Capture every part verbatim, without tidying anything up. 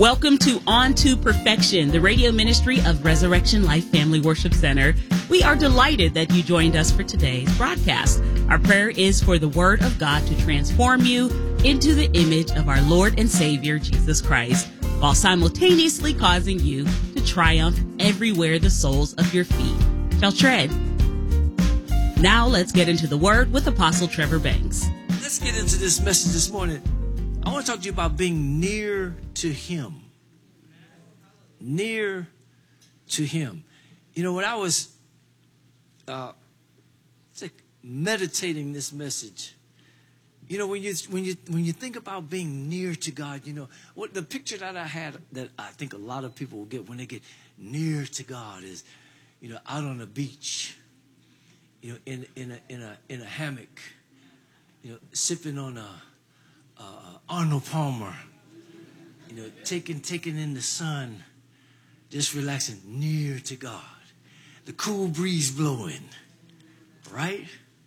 Welcome to On to Perfection, the radio ministry of Resurrection Life Family Worship Center. We are delighted that you joined us for today's broadcast. Our prayer is for the Word of God to transform you into the image of our Lord and Savior, Jesus Christ, while simultaneously causing you to triumph everywhere the soles of your feet shall tread. Now let's get into the Word with Apostle Trevor Banks. Let's get into this message this morning. I want to talk to you about being near to Him. Near to Him. You know, when I was uh, like meditating this message, you know, when you when you when you think about being near to God, you know, what the picture that I had that I think a lot of people will get when they get near to God is, you know, out on the beach, you know, in in a in a in a hammock, you know, sipping on a Uh, Arnold Palmer, you know, taking taking in the sun, just relaxing, near to God. The cool breeze blowing, right?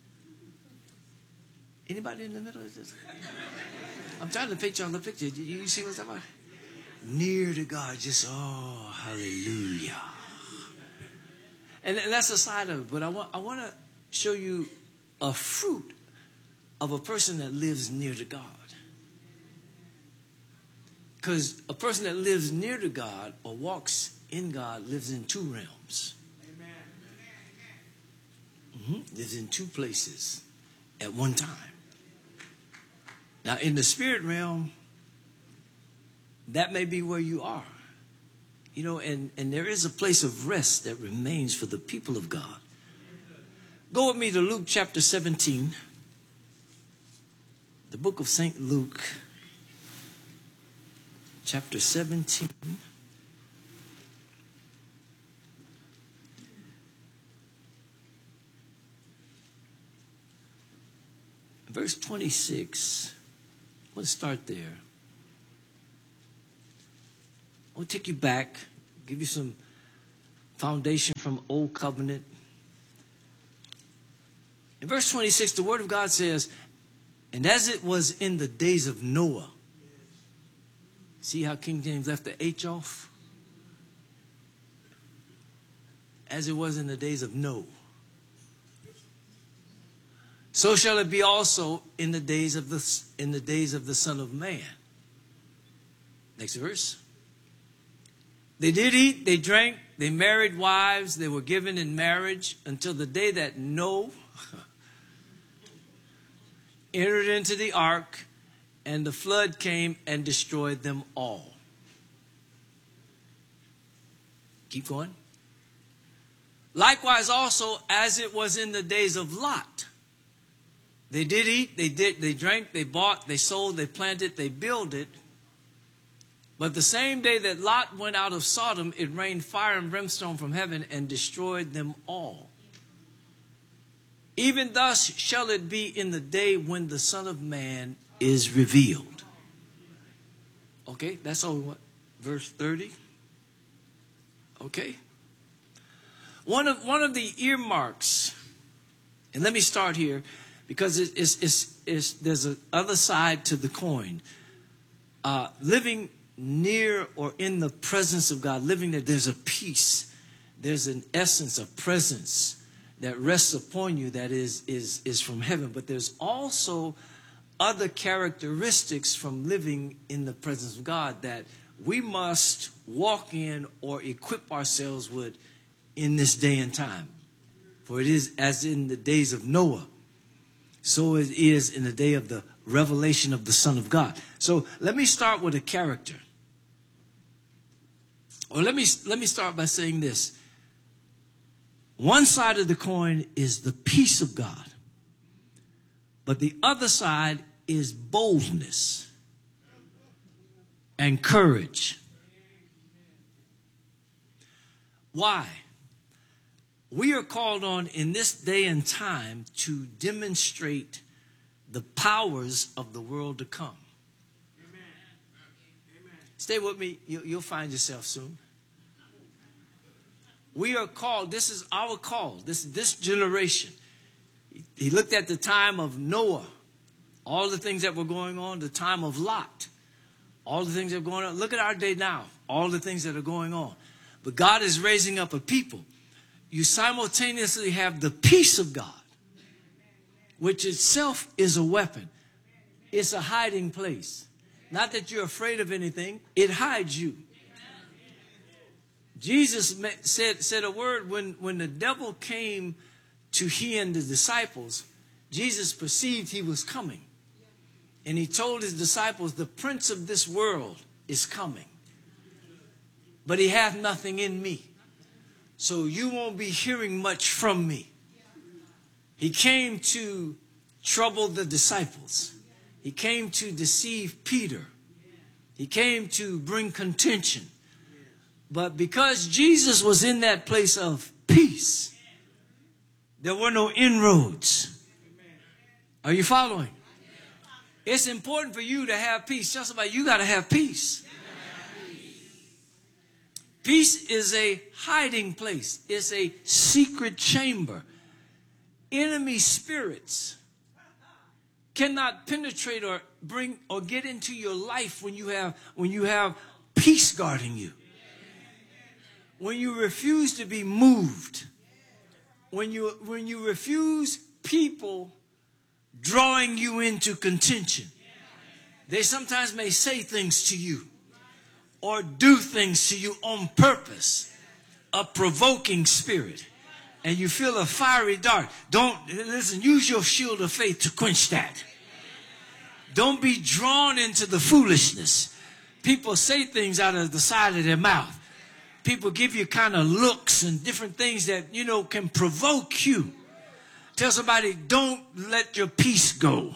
Anybody in the middle of this? I'm trying to picture on the picture. You, you see what's about? Near to God, just, oh, hallelujah. And, and that's the side of it. But I want I want to show you a fruit of a person that lives near to God. Because a person that lives near to God or walks in God lives in two realms. Amen. Mm-hmm. Lives in two places at one time. Now, in the spirit realm, that may be where you are. You know, and, and there is a place of rest that remains for the people of God. Go with me to Luke chapter seventeen. The book of Saint Luke. Chapter seventeen. Verse twenty-six. Let's start there. I want to take you back, give you some foundation from Old Covenant. In verse twenty-six, the Word of God says, "And as it was in the days of Noah." See how King James left the H off? As it was in the days of Noah. So shall it be also in the days of the in the days of the Son of Man. Next verse. They did eat, they drank, they married wives, they were given in marriage until the day that Noah entered into the ark. And the flood came and destroyed them all. Keep going. Likewise also, as it was in the days of Lot. They did eat, they did, they drank, they bought, they sold, they planted, they builded. But the same day that Lot went out of Sodom, it rained fire and brimstone from heaven and destroyed them all. Even thus shall it be in the day when the Son of Man is revealed. Okay, that's all we want. Verse thirty. Okay. One of one of the earmarks, and let me start here because it, it's, it's, it's, there's a other side to the coin. Uh, living near or in the presence of God, living there, there's a peace. There's an essence, a presence that rests upon you that is, is, is from heaven. But there's also other characteristics from living in the presence of God that we must walk in or equip ourselves with in this day and time. For it is as in the days of Noah, so it is in the day of the revelation of the Son of God. So let me start with a character. Or let me, let me start by saying this. One side of the coin is the peace of God. But the other side is boldness and courage. Why? We are called on in this day and time to demonstrate the powers of the world to come. Amen. Amen. Stay with me. You, you'll find yourself soon. We are called. This is our call. This, this generation. He looked at the time of Noah, all the things that were going on, the time of Lot, All the things that are going on. Look at our day now. All the things that are going on. But God is raising up a people. You simultaneously have the peace of God, which itself is a weapon. It's a hiding place. Not that you're afraid of anything. It hides you. Jesus said, said a word when, when the devil came to he and the disciples. Jesus perceived he was coming. And he told his disciples, the prince of this world is coming. But he hath nothing in me. So you won't be hearing much from me. He came to trouble the disciples. He came to deceive Peter. He came to bring contention. But because Jesus was in that place of peace, there were no inroads. Are you following? It's important for you to have peace. Tell somebody, you got to have peace. Peace is a hiding place. It's a secret chamber. Enemy spirits cannot penetrate or bring or get into your life when you have when you have peace guarding you. When you refuse to be moved. When you when you refuse people drawing you into contention. They sometimes may say things to you or do things to you on purpose. A provoking spirit. And you feel a fiery dart. Don't, listen, use your shield of faith to quench that. Don't be drawn into the foolishness. People say things out of the side of their mouth. People give you kind of looks and different things that, you know, can provoke you. Tell somebody, don't let your peace go.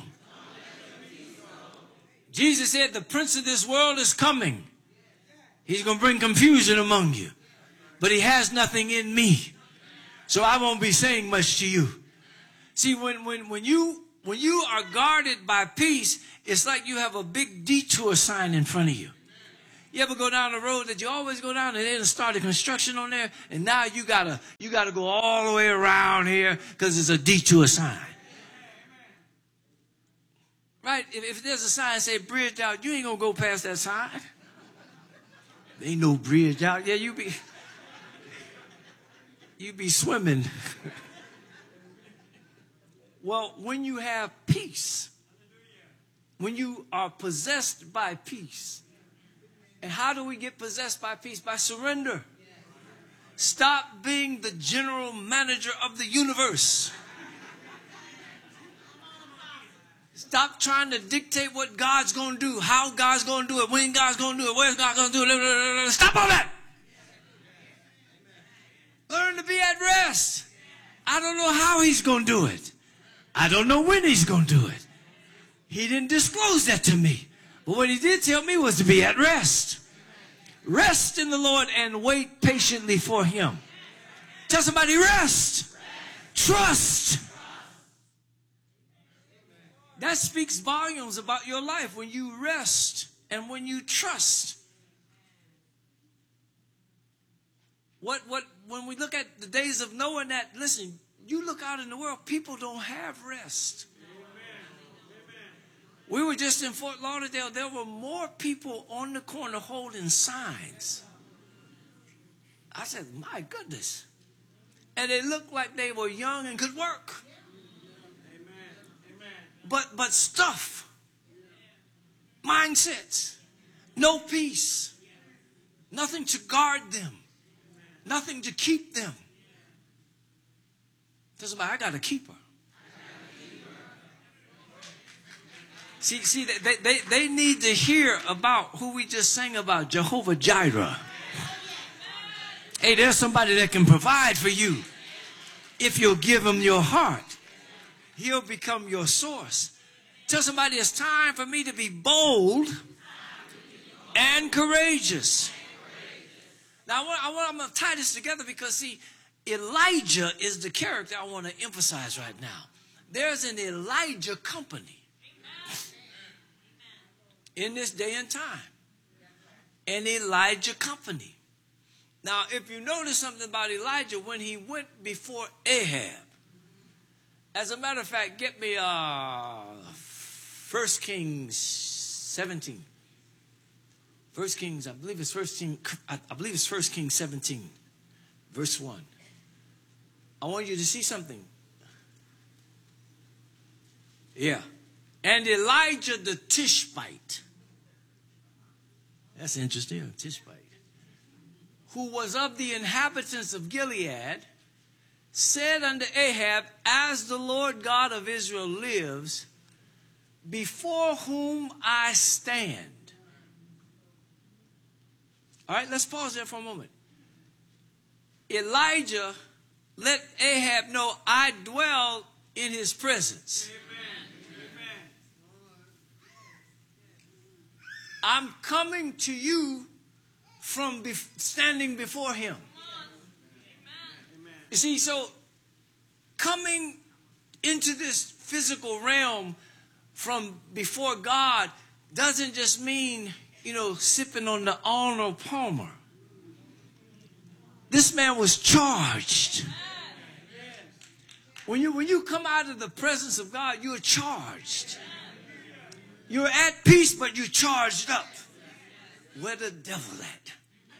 Jesus said, the prince of this world is coming. He's going to bring confusion among you. But he has nothing in me. So I won't be saying much to you. See, when, when, when, you, when you are guarded by peace, it's like you have a big detour sign in front of you. You ever go down the road that you always go down and then started construction on there, and now you gotta you gotta go all the way around here because it's a detour sign. Right? If, if there's a sign that say bridge out, you ain't gonna go past that sign. There ain't no bridge out. Yeah, you be you be swimming. Well, when you have peace, when you are possessed by peace. And how do we get possessed by peace? By surrender. Stop being the general manager of the universe. Stop trying to dictate what God's going to do, how God's going to do it, when God's going to do it, where's God going to do it. Stop all that. Learn to be at rest. I don't know how he's going to do it. I don't know when he's going to do it. He didn't disclose that to me. But what he did tell me was to be at rest. Rest in the Lord and wait patiently for him. Tell somebody, rest. Trust. That speaks volumes about your life when you rest and when you trust. What, what, when we look at the days of Noah and that, listen, you look out in the world, people don't have rest. We were just in Fort Lauderdale. There were more people on the corner holding signs. I said, my goodness. And they looked like they were young and could work. But, but stuff, mindsets, no peace, nothing to guard them, nothing to keep them. Tell somebody, I got a keeper. See, see, they, they, they need to hear about who we just sang about, Jehovah Jireh. Hey, there's somebody that can provide for you. If you'll give him your heart, he'll become your source. Tell somebody it's time for me to be bold and courageous. Now, I want, I want, I'm going to tie this together because, see, Elijah is the character I want to emphasize right now. There's an Elijah company in this day and time. An Elijah company. Now, if you notice something about Elijah, when he went before Ahab, as a matter of fact, get me uh, First Kings seventeen. First Kings, I believe it's First King, I believe it's First Kings seventeen, verse one. I want you to see something. Yeah. And Elijah the Tishbite. That's interesting, Tishbite. Who was of the inhabitants of Gilead, said unto Ahab, as the Lord God of Israel lives, before whom I stand. All right, let's pause there for a moment. Elijah let Ahab know, I dwell in his presence. Amen. I'm coming to you from be standing before him. Amen. You see, so coming into this physical realm from before God doesn't just mean, you know, sipping on the Arnold Palmer. This man was charged. When you, when you come out of the presence of God, you're charged. You're at peace, but you're charged up. Where the devil at?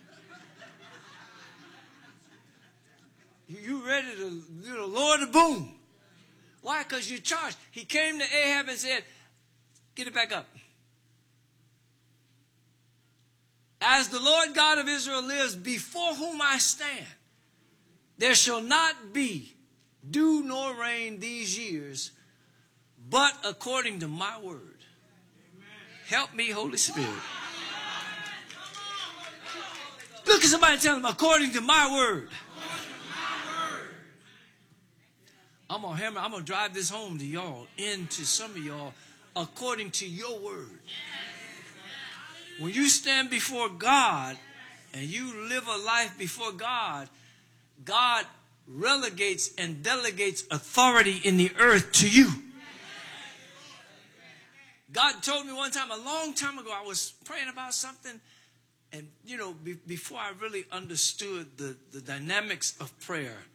You ready to, you know, Lord the boom. Why? Because you're charged. He came to Ahab and said, get it back up. As the Lord God of Israel lives, before whom I stand, there shall not be dew nor rain these years, but according to my word. Amen. Help me, Holy Spirit. Look at somebody and tell them, according to my word. I'm gonna hammer, I'm gonna drive this home to y'all, into some of y'all, according to your word. When you stand before God and you live a life before God, God relegates and delegates authority in the earth to you. God told me one time, a long time ago, I was praying about something, and, you know, be, before I really understood the, the dynamics of prayer,